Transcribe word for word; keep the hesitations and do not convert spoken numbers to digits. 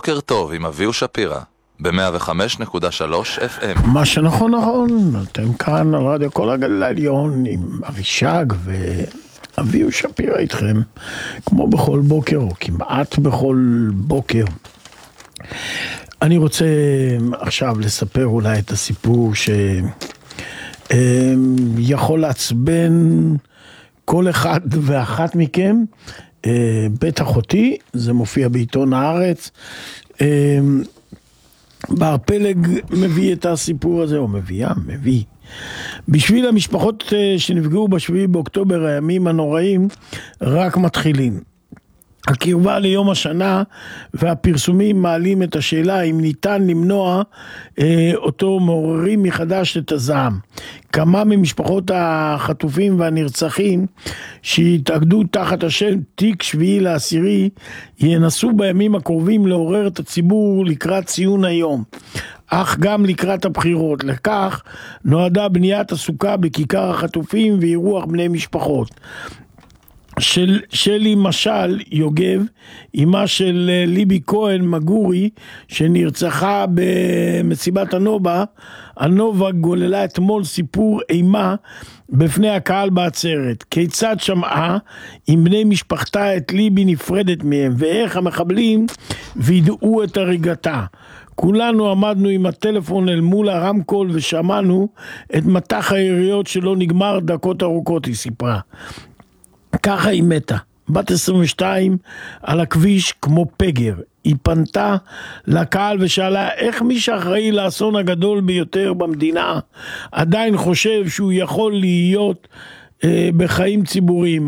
בוקר טוב עם אביהו שפירא, ב-מאה וחמש נקודה שלוש אף אם. מה שנכון נכון, אתם כאן על רדיו כל הגליל העליון עם אבישג ואביהו שפירא איתכם, כמו בכל בוקר או כמעט בכל בוקר. אני רוצה עכשיו לספר אולי את הסיפור שיכול לעצבן כל אחד ואחת מכם. בית אחותי, זה מופיע בעיתון הארץ. בר פלג מביא את הסיפור הזה, או מביאה, מביא. בשביל המשפחות שנפגעו בשביעי באוקטובר, הימים הנוראים רק מתחילים. הקרבה ליום השנה והפרסומים מעלים את השאלה אם ניתן למנוע אה, אותו, מעוררים מחדש את הזעם. כמה ממשפחות החטופים והנרצחים שהתאגדו תחת השם תיק שביעי לעשירי ינסו בימים הקרובים לעורר את הציבור לקראת ציון היום, אך גם לקראת הבחירות. לכך נועדה בניית הסוכה בכיכר החטופים ואירוח בני משפחות. של שלי משל יוגב, אימה של ליבי כהן מגורי, שנרצחה במסיבת הנובה, הנובה גוללה אתמול סיפור אימה בפני הקהל בעצרת. כיצד שמעה עם בני משפחתה את ליבי נפרדת מהם, ואיך המחבלים וידעו את הריגתה. כולנו עמדנו עם הטלפון אל מול הרמקול ושמענו את מטח היריות שלא נגמר דקות ארוכות, היא סיפרה. ככה היא מתה, בת עשרים ושתיים, על הכביש כמו פגר. היא פנתה לקהל ושאלה איך מי שאחראי לאסון הגדול ביותר במדינה עדיין חושב שהוא יכול להיות אה, בחיים ציבוריים.